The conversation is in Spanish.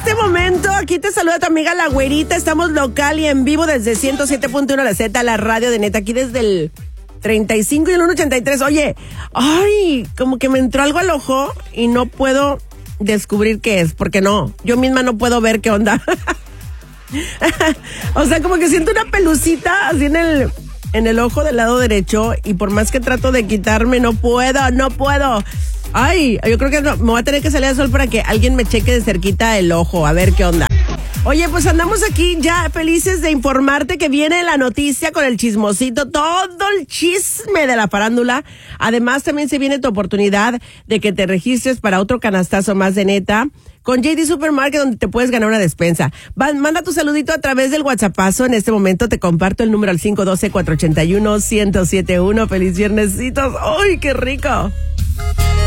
este momento, aquí te saluda tu amiga La Güerita. Estamos local y en vivo desde 107.1 La Z, la radio de neta, aquí desde el 35 y el 183. Oye, como que me entró algo al ojo y no puedo descubrir qué es, porque yo misma no puedo ver qué onda. O sea, como que siento una pelucita así en el ojo del lado derecho y por más que trato de quitarme, no puedo. Yo creo que me voy a tener que salir al sol para que alguien me cheque de cerquita el ojo, a ver qué onda. Oye, pues andamos aquí ya felices de informarte que viene la noticia con el chismosito, todo el chisme de la farándula. Además, también se viene tu oportunidad de que te registres para otro canastazo más de neta con JD Supermarket, donde te puedes ganar una despensa. Manda tu saludito a través del WhatsAppazo. En este momento te comparto el número al 512-481-1071. ¡Feliz viernesitos! ¡Ay, qué rico!